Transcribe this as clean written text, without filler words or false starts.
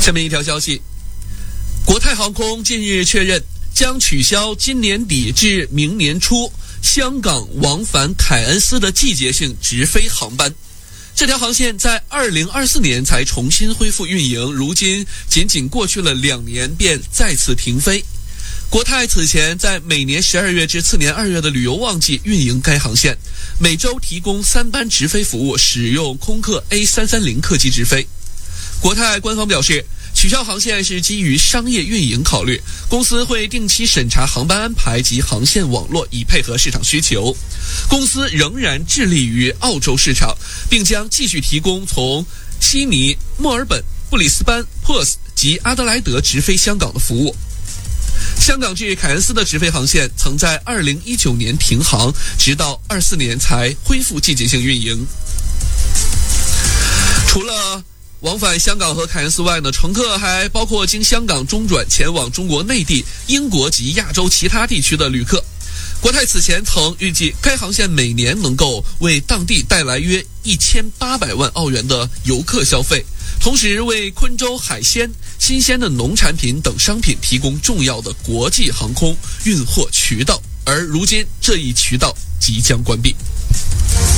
下面一条消息，国泰航空近日确认将取消今年底至明年初香港往返凯恩斯的季节性直飞航班。这条航线在2024年才重新恢复运营，如今仅过去了2年便再次停飞。国泰此前在每年12月至次年2月的旅游旺季运营该航线，每周提供3班直飞服务，使用空客 A330 客机直飞。国泰官方表示，取消航线是基于商业运营考虑，公司会定期审查航班安排及航线网络，以配合市场需求。公司仍然致力于澳洲市场，并将继续提供从悉尼、墨尔本、布里斯班、珀斯及阿德莱德直飞香港的服务。香港至凯恩斯的直飞航线曾在2019年停航，直到24年才恢复季节性运营。除了往返香港和凯恩斯外呢，乘客还包括经香港中转前往中国内地、英国及亚洲其他地区的旅客。国泰此前曾预计该航线每年能够为当地带来约1800万澳元的游客消费，同时为昆州海鲜、新鲜的农产品等商品提供重要的国际航空运货渠道，而如今这一渠道即将关闭。